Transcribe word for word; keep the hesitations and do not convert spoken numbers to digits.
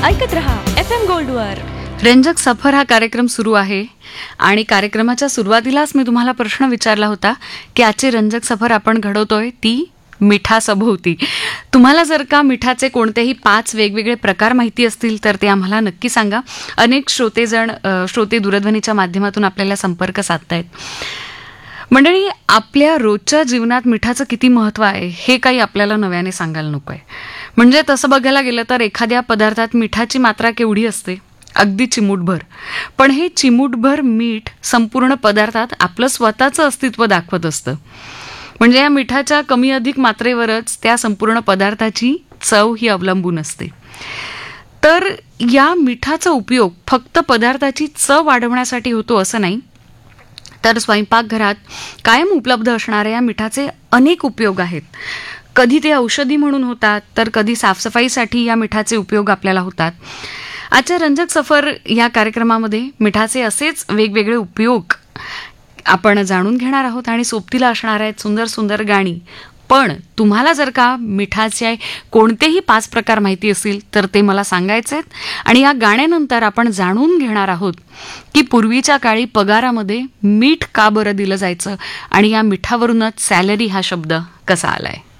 ऐकत रहा F M गोल्डवर. रंजक सफर हा कार्यक्रम सुरू आहे आणि कार्यक्रमाच्या सुरुवातीलाच मी तुम्हाला प्रश्न विचारला होता की आजची रंजक सफर आपण घडवतोय ती मिठासभोवती. तुम्हाला जर का मिठाचे कोणतेही पाच वेगवेगळे प्रकार माहिती असतील तर ते आम्हाला नक्की सांगा. अनेक श्रोतेजण श्रोते दूरध्वनीच्या माध्यमातून आपल्याला संपर्क साधतायत. मंडळी, आपल्या रोजच्या जीवनात मिठाचं किती महत्त्व आहे हे काही आपल्याला नव्याने सांगायला नको आहे. म्हणजे तसं बघायला गेलं तर एखाद्या पदार्थात मिठाची मात्रा केवढी असते, अगदी चिमूटभर. पण हे चिमूटभर मीठ संपूर्ण पदार्थात आपलं स्वतःचं अस्तित्व दाखवत असतं. म्हणजे या मिठाच्या कमी अधिक मात्रेवरच त्या संपूर्ण पदार्थाची चव ही अवलंबून असते. तर या मिठाचा उपयोग फक्त पदार्थाची चव वाढवण्यासाठी होतो असं नाही, तर स्वयंपाकघरात कायम उपलब्ध असणाऱ्या या मिठाचे अनेक उपयोग आहेत. कधी ते औषधी म्हणून होतात, तर कधी साफसफाईसाठी या मिठाचे उपयोग आपल्याला होतात. आजच्या रंजक सफर या कार्यक्रमामध्ये मिठाचे असेच वेगवेगळे उपयोग आपण जाणून घेणार आहोत आणि सोबतीला असणार आहेत सुंदर सुंदर गाणी. पण तुम्हाला जर का मिठाचे कोणतेही पाच प्रकार माहिती असतील तर ते मला सांगायचे आहेत. आणि या गाण्यानंतर आपण जाणून घेणार आहोत की पूर्वीच्या काळी पगारामध्ये मीठ का बरं दिलं जायचं आणि या मिठावरूनच सॅलरी हा शब्द कसा आलाय.